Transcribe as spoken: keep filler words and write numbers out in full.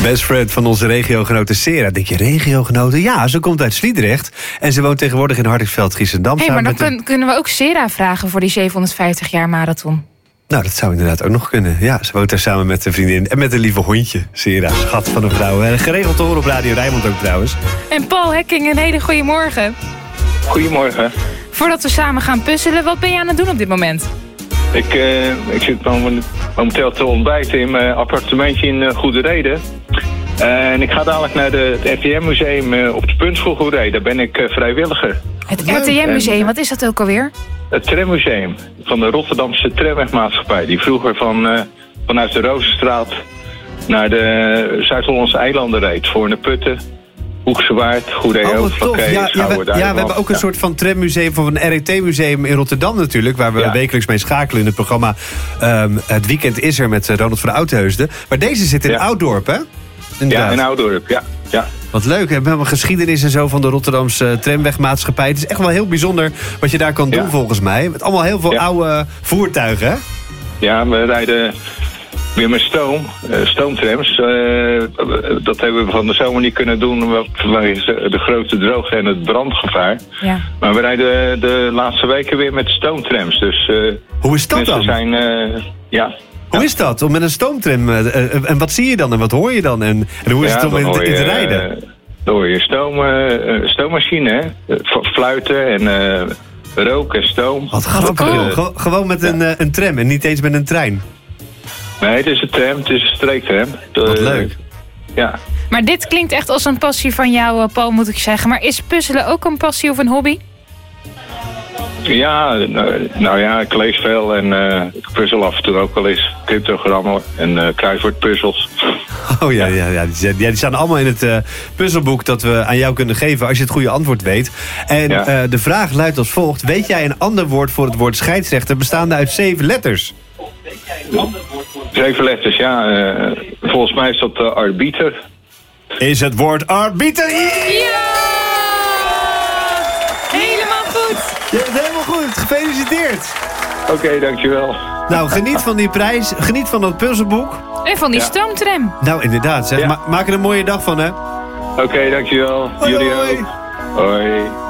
Best friend van onze regiogenote Sera. Denk je, regiogenote? Ja, ze komt uit Sliedrecht. En ze woont tegenwoordig in Hardingsveld, Giessendam. Hé, hey, maar dan kun, een... kunnen we ook Sera vragen voor die zevenhonderdvijftig jaar marathon. Nou, dat zou inderdaad ook nog kunnen. Ja, ze woont daar samen met een vriendin en met een lieve hondje. Sera, schat van een vrouw. Geregeld te horen op Radio Rijnmond ook trouwens. En Paul Hekking, een hele goede morgen. Goedemorgen. Voordat we samen gaan puzzelen, wat ben je aan het doen op dit moment? Ik, uh, ik zit momenteel te ontbijten in mijn appartementje in uh, Goede Reden. Uh, en ik ga dadelijk naar de, het R T M-museum uh, op de Puntschool Goede Reden. Daar ben ik uh, vrijwilliger. Het R T M-museum, wat is dat ook alweer? Het trammuseum van de Rotterdamse Tramwegmaatschappij. Die vroeger van, uh, vanuit de Rozenstraat naar de Zuid-Hollandse eilanden reed. Voor de Putten, Hoekse Waard, Goede Oh, Eeuw, wat tof. Ja, ja, we, ja, we hebben ook een soort van trammuseum of een R E T-museum in Rotterdam natuurlijk. Waar we ja. wekelijks mee schakelen in het programma um, Het Weekend is er met Ronald van de Oudheusden. Maar deze zit in ja. Ouddorp, hè? Inderdaad. Ja, in Ouddorp, ja. ja. Wat leuk, we hebben een geschiedenis en zo van de Rotterdamse tramwegmaatschappij. Het is echt wel heel bijzonder wat je daar kan doen ja. volgens mij. Met allemaal heel veel ja. oude voertuigen, hè? Ja, we rijden weer met stoom, uh, stoomtrams. Uh, dat hebben we van de zomer niet kunnen doen vanwege de grote droogte en het brandgevaar. Ja. Maar we rijden de laatste weken weer met stoomtrams. Dus, uh, Hoe is dat dan? Zijn, uh, ja. Hoe is dat, om met een stoomtram? Uh, uh, en wat zie je dan en wat hoor je dan? En, en hoe is ja, het om in, in te rijden? Uh, dan hoor je stoom, uh, stoommachine, hè? Fluiten en uh, rook en stoom. Wat grappig. Uh, Ge- gewoon met ja. een, uh, een tram en niet eens met een trein. Nee, het is een tram, het is een streektram. Wat uh, leuk. Ja. Maar dit klinkt echt als een passie van jou, Paul, moet ik zeggen. Maar is puzzelen ook een passie of een hobby? Ja, nou, nou ja, ik lees veel en uh, ik puzzel af en toe ook wel eens. Cryptogrammel en uh, kruiswoordpuzzels. Oh ja, ja, ja, die, die staan allemaal in het uh, puzzelboek dat we aan jou kunnen geven als je het goede antwoord weet. En ja. uh, de vraag luidt als volgt. Weet jij een ander woord voor het woord scheidsrechter bestaande uit zeven letters? Zeven letters, ja. Uh, volgens mij is dat uh, arbiter. Is het woord arbiter? Ja! Helemaal goed! Je bent helemaal goed. Gefeliciteerd. Oké, okay, dankjewel. Nou, geniet van die prijs. Geniet van dat puzzelboek. En van die ja. stoomtram. Nou, inderdaad. Zeg. Ja. Ma- maak er een mooie dag van, hè. Oké, okay, dankjewel. Hoi, Jullie hoi. ook. Hoi.